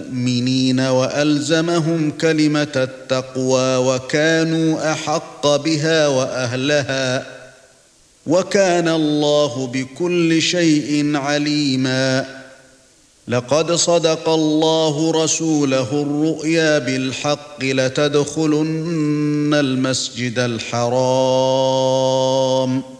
المؤمنين وألزمهم كلمة التقوى وكانوا أحق بها وأهلها وكان الله بكل شيء عليما. لقد صدق الله رسوله الرؤيا بالحق لتدخلن المسجد الحرام